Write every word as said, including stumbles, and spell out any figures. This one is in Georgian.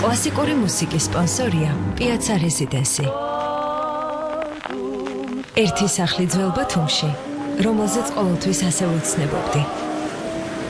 კლასიკური მუსიკის სპონსორია Piazza Residency. ერთი სახლი ძველ ბათუმში, რომელზეც ყოველთვის ასე ვუცნებობდი.